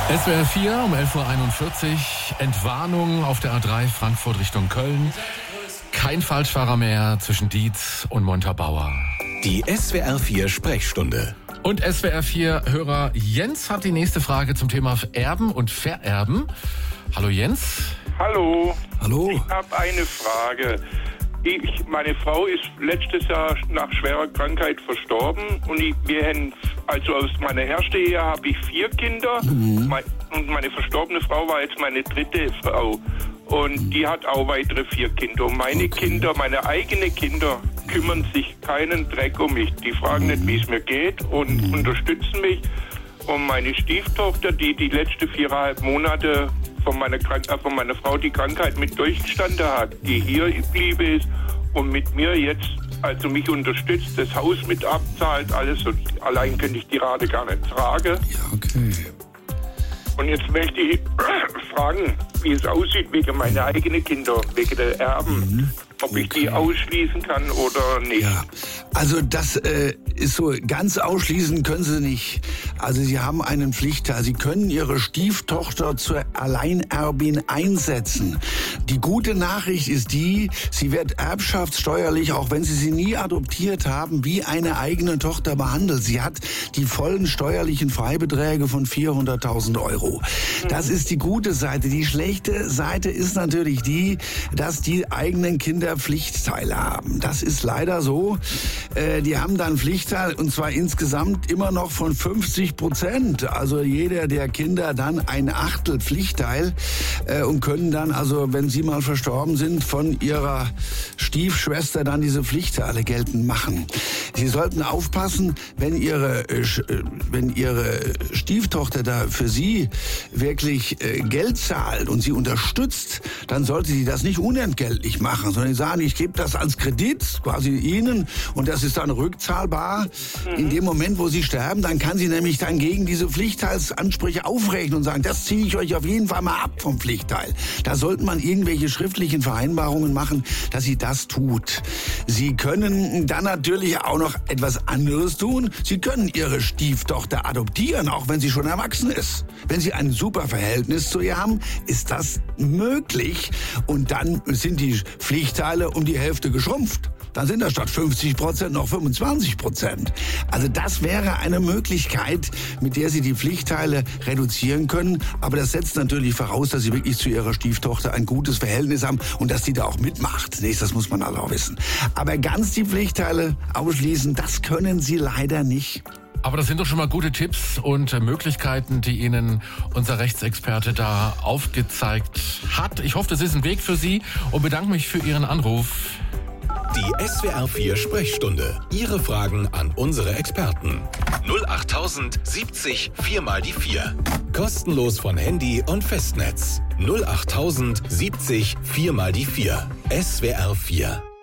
SWR 4 um 11.41 Uhr. Entwarnung auf der A3 Frankfurt Richtung Köln. Kein Falschfahrer mehr zwischen Dietz und Montabaur. Die SWR 4 Sprechstunde. Und SWR 4 Hörer Jens hat die nächste Frage zum Thema Erben und Vererben. Hallo Jens. Hallo. Hallo. Ich habe eine Frage. Meine Frau ist letztes Jahr nach schwerer Krankheit verstorben und also aus meiner ersten Ehe habe ich 4 Kinder und meine verstorbene Frau war jetzt meine dritte Frau und die hat auch weitere 4 Kinder. Und meine Kinder, meine eigenen Kinder kümmern sich keinen Dreck um mich. Die fragen nicht, wie es mir geht und unterstützen mich. Und meine Stieftochter, die letzten 4,5 Monate von meiner Frau die Krankheit mit durchgestanden hat, die hier geblieben ist und mit mir jetzt, also mich unterstützt, das Haus mit abzahlt, alles. Und allein könnte ich die Rate gar nicht tragen. Ja, okay. Und jetzt möchte ich fragen, wie es aussieht wegen meiner eigenen Kinder, wegen der Erben. Ob ich die ausschließen kann oder nicht. Ja, also das ist so, ganz ausschließen können Sie nicht. Also Sie haben einen Pflichtteil. Sie können Ihre Stieftochter zur Alleinerbin einsetzen. Die gute Nachricht ist die, sie wird erbschaftssteuerlich, auch wenn Sie sie nie adoptiert haben, wie eine eigene Tochter behandelt. Sie hat die vollen steuerlichen Freibeträge von 400.000 Euro. Das ist die gute Seite. Die schlechte Seite ist natürlich die, dass die eigenen Kinder Pflichtteile haben. Das ist leider so. Die haben dann Pflichtteil und zwar insgesamt immer noch von 50%. Also jeder der Kinder dann ein Achtel Pflichtteil und können dann, also wenn sie mal verstorben sind, von ihrer Stiefschwester dann diese Pflichtteile geltend machen. Sie sollten aufpassen, wenn ihre Stieftochter da für sie wirklich Geld zahlt und sie unterstützt, dann sollte sie das nicht unentgeltlich machen, sondern sagen, ich gebe das als Kredit quasi Ihnen und das ist dann rückzahlbar. In dem Moment, wo Sie sterben, dann kann sie nämlich dann gegen diese Pflichtteilsansprüche aufrechnen und sagen, das ziehe ich euch auf jeden Fall mal ab vom Pflichtteil. Da sollte man irgendwelche schriftlichen Vereinbarungen machen, dass sie das tut. Sie können dann natürlich auch noch etwas anderes tun. Sie können Ihre Stieftochter adoptieren, auch wenn sie schon erwachsen ist. Wenn Sie ein super Verhältnis zu ihr haben, ist das möglich und dann sind die Pflichtteile um die Hälfte geschrumpft. Dann sind da statt 50% noch 25%. Also das wäre eine Möglichkeit, mit der Sie die Pflichtteile reduzieren können. Aber das setzt natürlich voraus, dass Sie wirklich zu Ihrer Stieftochter ein gutes Verhältnis haben und dass die da auch mitmacht. Das muss man also auch wissen. Aber ganz die Pflichtteile ausschließen, das können Sie leider nicht. Aber das sind doch schon mal gute Tipps und Möglichkeiten, die Ihnen unser Rechtsexperte da aufgezeigt hat. Ich hoffe, das ist ein Weg für Sie und bedanke mich für Ihren Anruf. Die SWR 4 Sprechstunde. Ihre Fragen an unsere Experten. 08000 70 4 mal die 4. Kostenlos von Handy und Festnetz. 08000 70 4 mal die 4. SWR 4.